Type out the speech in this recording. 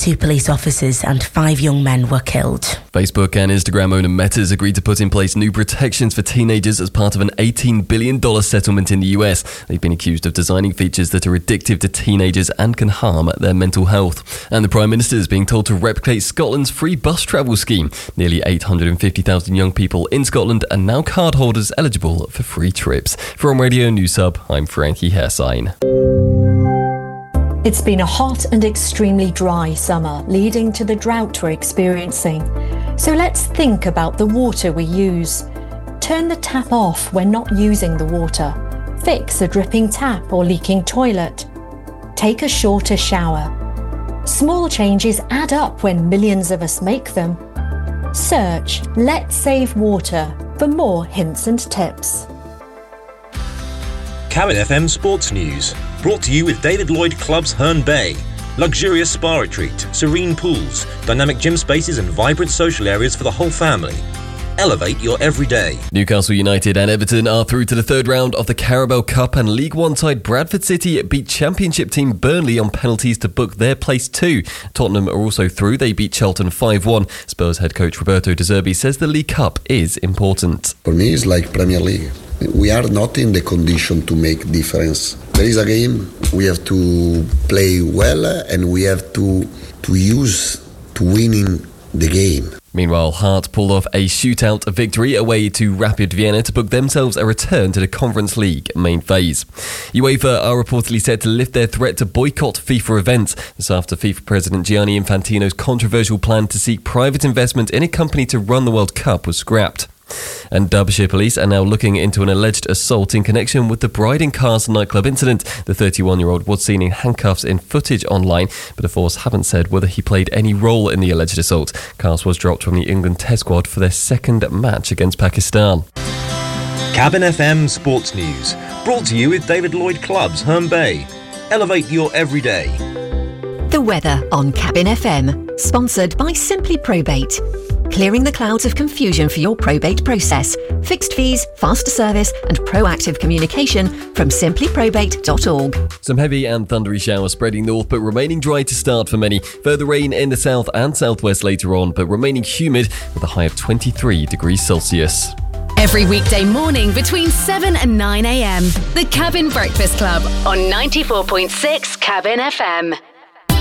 2 police officers and 5 young men were killed. Facebook and Instagram owner Meta has agreed to put in place new protections for teenagers as part of an $18 billion settlement in the US. They've been accused of designing features that are addictive to teenagers and can harm their mental health. And the Prime Minister is being told to replicate Scotland's free bus travel scheme. Nearly 850,000 young people in Scotland are now card holders eligible for free trips. From Radio News Hub, I'm Frankie Hersign. It's been a hot and extremely dry summer, leading to the drought we're experiencing. So let's think about the water we use. Turn the tap off when not using the water. Fix a dripping tap or leaking toilet. Take a shorter shower. Small changes add up when millions of us make them. Search Let's Save Water for more hints and tips. Cabin FM Sports News, brought to you with David Lloyd Clubs Herne Bay. Luxurious spa retreat, serene pools, dynamic gym spaces and vibrant social areas for the whole family. Elevate your everyday. Newcastle United and Everton are through to the third round of the Carabao Cup, and League One side Bradford City beat Championship team Burnley on penalties to book their place too. Tottenham are also through. They beat Charlton 5-1. Spurs head coach Roberto De Zerbi says the League Cup is important. For me, it's like Premier League. We are not in the condition to make difference. There is a game, we have to play well and we have to use to winning the game. Meanwhile, Heart pulled off a shootout victory away to Rapid Vienna to book themselves a return to the Conference League main phase. UEFA are reportedly set to lift their threat to boycott FIFA events. This after FIFA President Gianni Infantino's controversial plan to seek private investment in a company to run the World Cup was scrapped. And Derbyshire police are now looking into an alleged assault in connection with the Bride in Cars nightclub incident. The 31-year-old was seen in handcuffs in footage online, but the force haven't said whether he played any role in the alleged assault. Cars was dropped from the England Test squad for their second match against Pakistan. Cabin FM Sports News, brought to you with David Lloyd Clubs Herne Bay. Elevate your everyday. The weather on Cabin FM, sponsored by Simply Probate. Clearing the clouds of confusion for your probate process. Fixed fees, faster service and proactive communication from simplyprobate.org. Some heavy and thundery showers spreading north but remaining dry to start for many. Further rain in the south and southwest later on, but remaining humid with a high of 23 degrees Celsius. Every weekday morning between 7 and 9 a.m. The Cabin Breakfast Club on 94.6 Cabin FM.